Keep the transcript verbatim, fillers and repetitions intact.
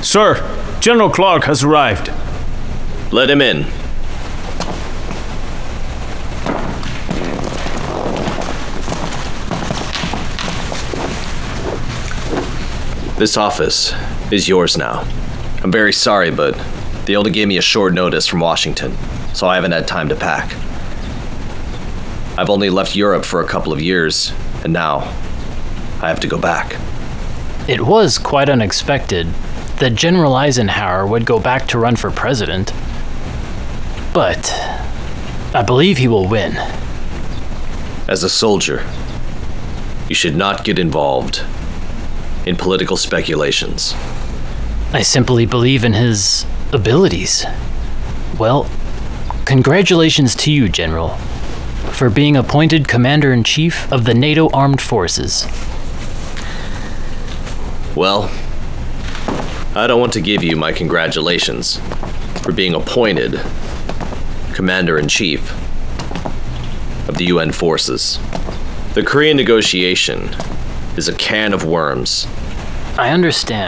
Sir, General Clark has arrived. Let him in. This office is yours now. I'm very sorry, but they only gave me a short notice from Washington, so I haven't had time to pack. I've only left Europe for a couple of years, and now I have to go back. It was quite unexpected that General Eisenhower would go back to run for president. But I believe he will win. As a soldier, you should not get involved in political speculations. I simply believe in his abilities. Well, congratulations to you, General, for being appointed Commander-in-Chief of the NATO Armed Forces. Well, I don't want to give you my congratulations for being appointed Commander-in-Chief of the U N forces. The Korean negotiation is a can of worms. I understand.